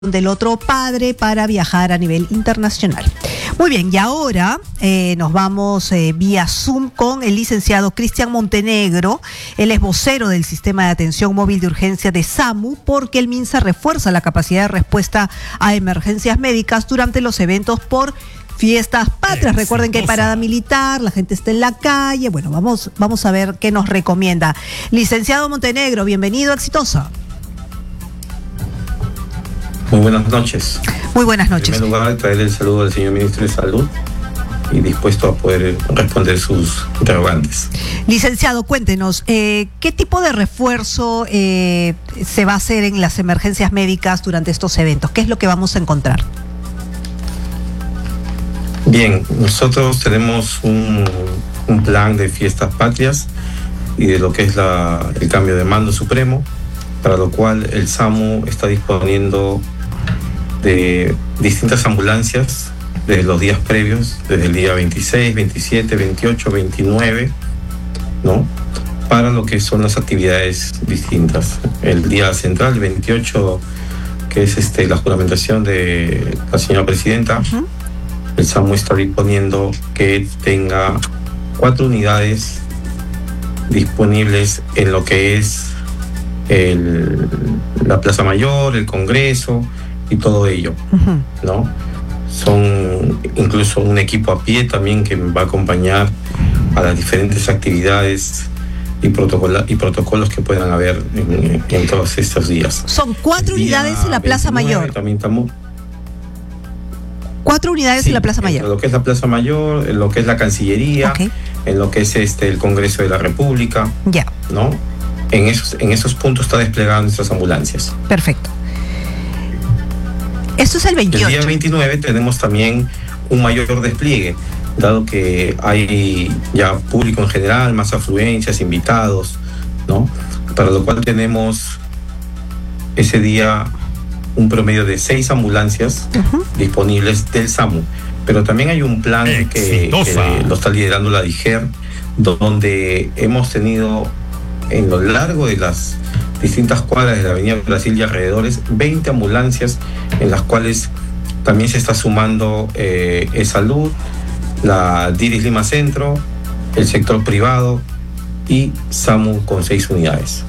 del otro padre para viajar a nivel internacional. Muy bien, y ahora nos vamos vía Zoom con el licenciado Cristian Montenegro. Él es vocero del Sistema de Atención Móvil de Urgencia de SAMU, porque el MINSA refuerza la capacidad de respuesta a emergencias médicas durante los eventos por Fiestas Patrias. Recuerden que hay parada militar, la gente está en la calle. Bueno, vamos a ver qué nos recomienda. Licenciado Montenegro, bienvenido, exitosa. Muy buenas noches. Muy buenas noches. En primer lugar, traerle el saludo al señor Ministro de Salud y dispuesto a poder responder sus interrogantes. Licenciado, cuéntenos, ¿qué tipo de refuerzo se va a hacer en las emergencias médicas durante estos eventos? ¿Qué es lo que vamos a encontrar? Bien, nosotros tenemos un plan de Fiestas Patrias y de lo que es el cambio de mando supremo, para lo cual el SAMU está disponiendo de distintas ambulancias desde los días previos, desde el día 26, 27, 28, 29, ¿no? Para lo que son las actividades distintas. El día central, el 28, que es la juramentación de la señora presidenta, el SAMU está disponiendo que tenga 4 unidades disponibles en lo que es la Plaza Mayor, el Congreso y todo ello, ¿no? Son incluso un equipo a pie también que va a acompañar a las diferentes actividades y protocolos que puedan haber en todos estos días. Son 4 unidades en la Plaza Mayor. También estamos 4 unidades en la Plaza Mayor. En lo que es la Plaza Mayor, en lo que es la Cancillería, en lo que es el Congreso de la República, ¿no? En esos puntos está desplegada nuestras ambulancias. Perfecto. Esto es el 28. El día 29 tenemos también un mayor despliegue, dado que hay ya público en general, más afluencias, invitados, ¿no? Para lo cual tenemos ese día un promedio de 6 ambulancias disponibles del SAMU. Pero también hay un plan que lo está liderando la DIGER, donde hemos tenido en lo largo de las distintas cuadras de la Avenida Brasil y alrededores, 20 ambulancias en las cuales también se está sumando Salud, la DIRIS Lima Centro, el sector privado y SAMU con 6 unidades.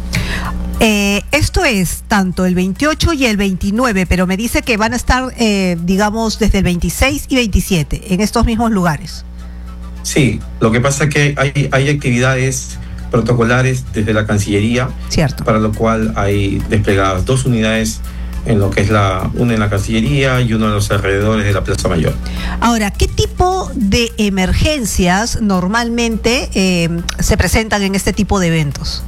Esto es tanto el 28 y el 29, pero me dice que van a estar, digamos, desde el 26 y 27 en estos mismos lugares. Sí, lo que pasa es que hay actividades protocolares desde la Cancillería, cierto, para lo cual hay desplegadas 2 unidades en lo que es una en la Cancillería y uno en los alrededores de la Plaza Mayor. Ahora, ¿qué tipo de emergencias normalmente se presentan en este tipo de eventos?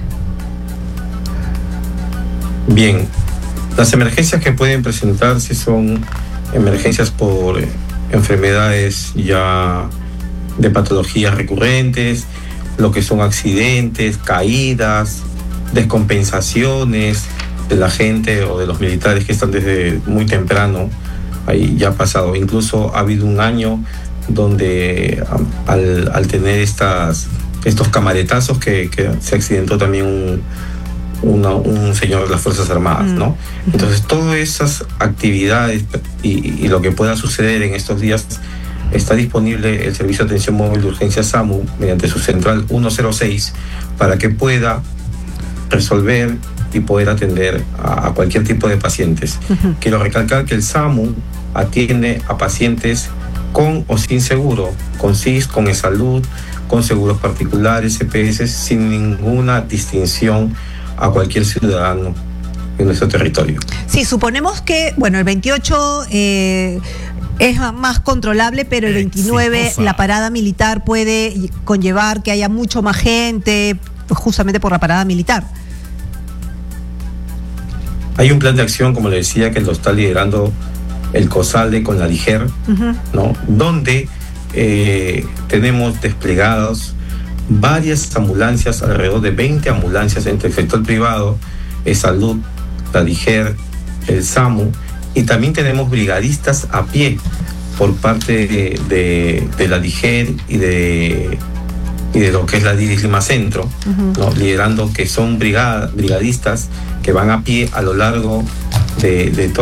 Bien, las emergencias que pueden presentarse son emergencias por enfermedades ya de patologías recurrentes, lo que son accidentes, caídas, descompensaciones de la gente o de los militares que están desde muy temprano. Ahí ya ha pasado, incluso ha habido un año donde al tener estos camaretazos que se accidentó también un señor de las Fuerzas Armadas, ¿no? Entonces, todas esas actividades y lo que pueda suceder en estos días, está disponible el Servicio de Atención Móvil de Urgencia SAMU mediante su central 106 para que pueda resolver y poder atender a cualquier tipo de pacientes. Quiero recalcar que el SAMU atiende a pacientes con o sin seguro, con SIS, con eSalud, con seguros particulares, EPS, sin ninguna distinción a cualquier ciudadano en nuestro territorio. Sí, suponemos que, bueno, el 28 es más controlable, pero el 29 la parada militar puede conllevar que haya mucho más gente, justamente por la parada militar. Hay un plan de acción, como le decía, que lo está liderando el COSALDE con la DIGER, ¿no? Donde tenemos desplegados varias ambulancias, alrededor de 20 ambulancias entre el sector privado, Salud, la DIGER, el SAMU, y también tenemos brigadistas a pie por parte de la DIGER y de y de lo que es la DIRIS Lima Centro, ¿no? Liderando que son brigadistas que van a pie a lo largo de toda